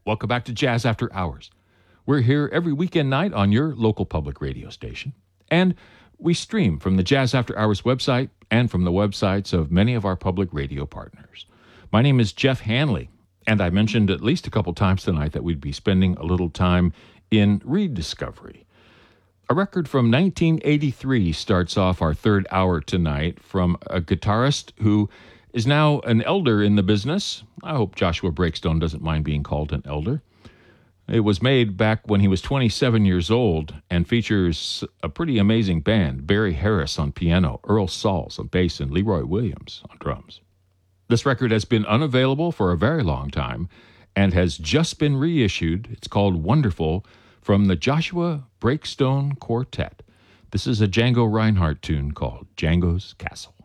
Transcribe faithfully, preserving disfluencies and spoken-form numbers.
Welcome back to Jazz After Hours. We're here every weekend night on your local public radio station. And we stream from the Jazz After Hours website and from the websites of many of our public radio partners. My name is Jeff Hanley, and I mentioned at least a couple times tonight that we'd be spending a little time in rediscovery. A record from nineteen eighty-three starts off our third hour tonight from a guitarist who is now an elder in the business. I hope Joshua Breakstone doesn't mind being called an elder. It was made back when he was twenty-seven years old and features a pretty amazing band: Barry Harris on piano, Earl Sauls on bass, and Leroy Williams on drums. This record has been unavailable for a very long time and has just been reissued. It's called Wonderful, from the Joshua Breakstone Quartet. This is a Django Reinhardt tune called Django's Castle.